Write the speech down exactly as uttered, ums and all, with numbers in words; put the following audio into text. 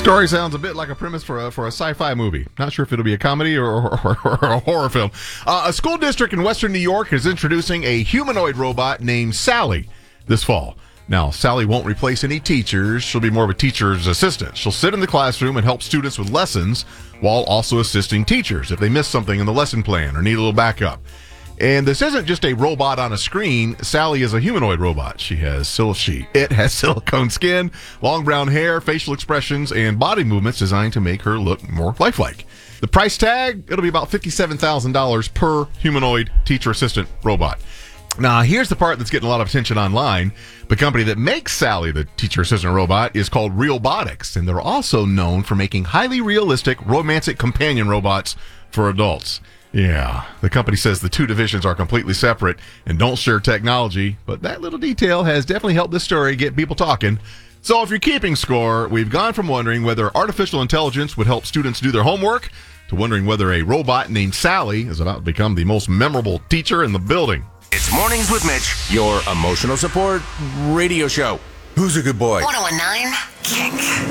Story sounds a bit like a premise for a, for a sci-fi movie. Not sure if it'll be a comedy or, or, or, or a horror film. Uh, a school district in western New York is introducing a humanoid robot named Sally this fall. Now, Sally won't replace any teachers. She'll be more of a teacher's assistant. She'll sit in the classroom and help students with lessons while also assisting teachers if they miss something in the lesson plan or need a little backup. And this isn't just a robot on a screen. Sally is a humanoid robot. She has sil- she it has silicone skin, long brown hair, facial expressions, and body movements designed to make her look more lifelike. The price tag, it'll be about fifty-seven thousand dollars per humanoid teacher assistant robot. Now, here's the part that's getting a lot of attention online. The company that makes Sally, the teacher assistant robot, is called Realbotics, and they're also known for making highly realistic romantic companion robots for adults. Yeah, the company says the two divisions are completely separate and don't share technology, but that little detail has definitely helped this story get people talking. So if you're keeping score, we've gone from wondering whether artificial intelligence would help students do their homework to wondering whether a robot named Sally is about to become the most memorable teacher in the building. It's Mornings with Mitch, your emotional support radio show. Who's a good boy? one oh one nine Kick.